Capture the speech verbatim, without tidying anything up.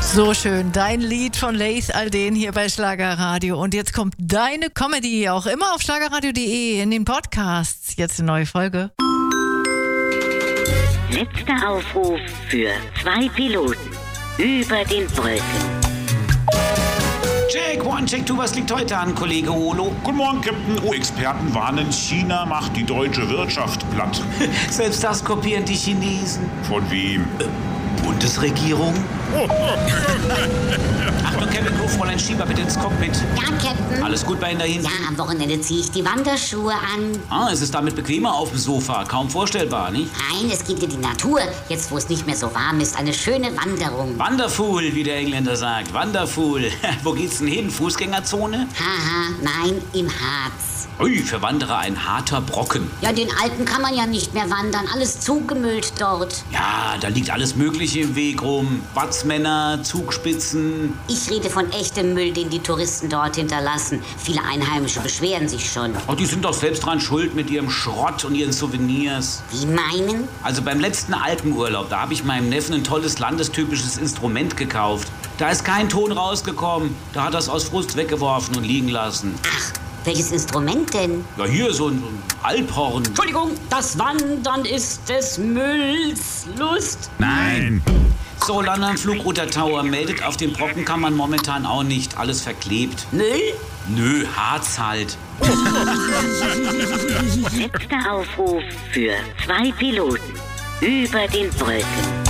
So schön, dein Lied von Laith Al-Deen hier bei Schlagerradio. Und jetzt kommt deine Comedy auch immer auf schlagerradio punkt de in den Podcasts. Jetzt eine neue Folge. Letzter Aufruf für zwei Piloten über den Brücken. Check, one, check, two, was liegt heute an, Kollege Holo? Guten Morgen, Captain. Oh, Experten warnen, China macht die deutsche Wirtschaft platt. Selbst das kopieren die Chinesen. Von wem? Äh, Bundesregierung? Achtung, Kevin Crew, Fräulein Schieber, bitte ins Cockpit. Ja, Captain. Alles gut bei Ihnen da hinten? Ja, am Wochenende ziehe ich die Wanderschuhe an. Ah, es ist damit bequemer auf dem Sofa. Kaum vorstellbar, nicht? Nein, es geht in die Natur. Jetzt, wo es nicht mehr so warm ist, eine schöne Wanderung. Wonderful, wie der Engländer sagt. Wonderful. Wo geht's denn hin? Fußgängerzone? Haha, nein, im Harz. Ui, für Wanderer ein harter Brocken. Ja, den Alpen kann man ja nicht mehr wandern. Alles zugemüllt dort. Ja, da liegt alles Mögliche im Weg rum. Watzmänner, Zugspitzen. Ich rede von echtem Müll, den die Touristen dort hinterlassen. Viele Einheimische beschweren sich schon. Oh, die sind doch selbst dran schuld mit ihrem Schrott und ihren Souvenirs. Wie meinen? Also beim letzten Alpenurlaub, da habe ich meinem Neffen ein tolles landestypisches Instrument gekauft. Da ist kein Ton rausgekommen. Da hat er es aus Frust weggeworfen und liegen lassen. Ach, welches Instrument denn? Ja, hier so ein, so ein Alphorn. Entschuldigung, das Wandern ist des Mülls Lust. Nein. So, London Flugroute Tower meldet, auf dem Brocken kann man momentan auch nicht. Alles verklebt. Müll? Nö, Harz halt. Letzter Aufruf für zwei Piloten über den Brücken.